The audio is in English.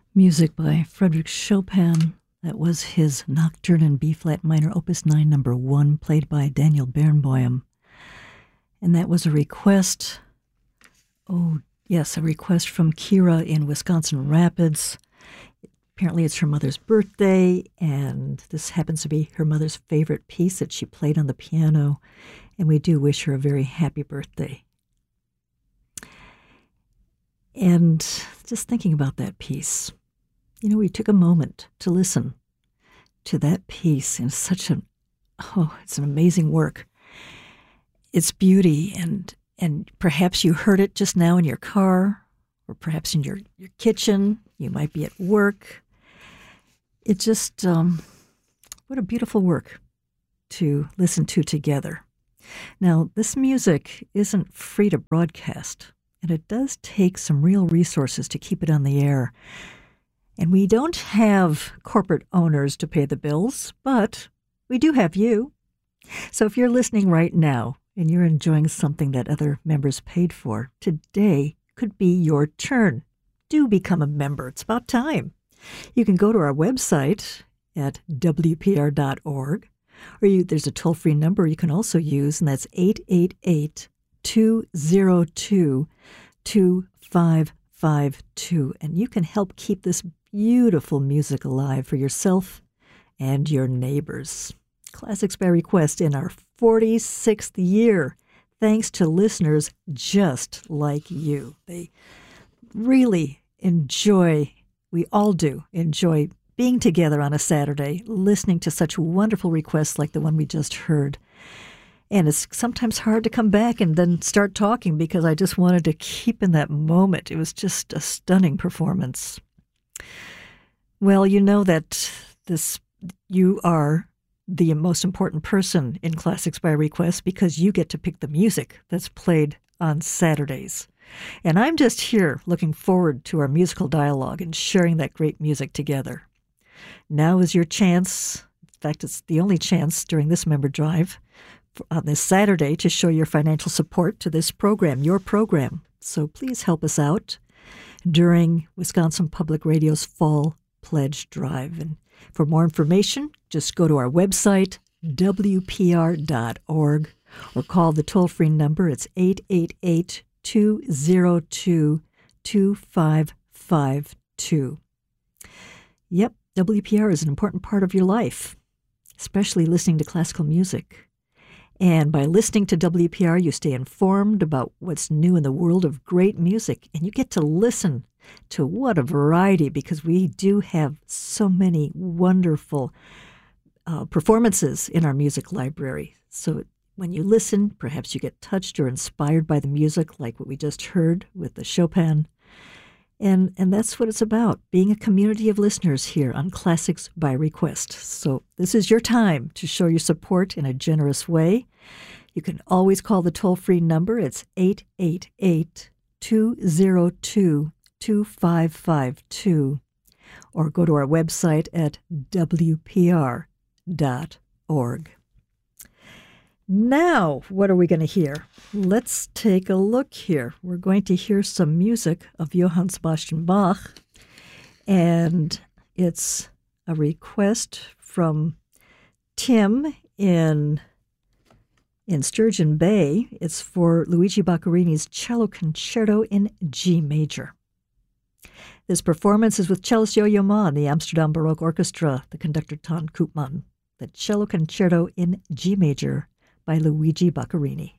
Music by Frédéric Chopin. That was his Nocturne in B-flat minor, Opus 9, number 1, played by Daniel Barenboim. And that was a request, a request from Kira in Wisconsin Rapids. Apparently it's her mother's birthday, and this happens to be her mother's favorite piece that she played on the piano, and we do wish her a very happy birthday. And just thinking about that piece, we took a moment to listen to that piece in it's an amazing work. Its beauty, and perhaps you heard it just now in your car, or perhaps in your kitchen. You might be at work. It just, what a beautiful work to listen to together. Now, this music isn't free to broadcast, and it does take some real resources to keep it on the air. And we don't have corporate owners to pay the bills, but we do have you. So if you're listening right now and you're enjoying something that other members paid for, today could be your turn. Do become a member. It's about time. You can go to our website at wpr.org, or there's a toll-free number you can also use, and that's 888-202-2552. And you can help keep this beautiful music alive for yourself and your neighbors. Classics by Request in our 46th year, thanks to listeners just like you. They really enjoy, we all do enjoy being together on a Saturday, listening to such wonderful requests like the one we just heard. And it's sometimes hard to come back and then start talking because I just wanted to keep in that moment. It was just a stunning performance. Well, you know that you are the most important person in Classics by Request because you get to pick the music that's played on Saturdays. And I'm just here looking forward to our musical dialogue and sharing that great music together. Now is your chance, in fact, it's the only chance during this member drive on this Saturday to show your financial support to this program, your program. So please help us out during Wisconsin Public Radio's Fall Pledge Drive. And for more information, just go to our website, wpr.org, or call the toll-free number. It's 888-202-2552. Yep, WPR is an important part of your life, especially listening to classical music. And by listening to WPR, you stay informed about what's new in the world of great music, and you get to listen to what a variety, because we do have so many wonderful performances in our music library. So when you listen, perhaps you get touched or inspired by the music, like what we just heard with the Chopin. And that's what it's about, being a community of listeners here on Classics by Request. So this is your time to show your support in a generous way. You can always call the toll-free number. It's 888-202-2552, or go to our website at wpr.org. Now, what are we going to hear? Let's take a look here. We're going to hear some music of Johann Sebastian Bach, and it's a request from Tim in Sturgeon Bay. It's for Luigi Boccherini's Cello Concerto in G major. This performance is with cellist Yo-Yo Ma and the Amsterdam Baroque Orchestra, the conductor Ton Koopman. The Cello Concerto in G major by Luigi Boccherini.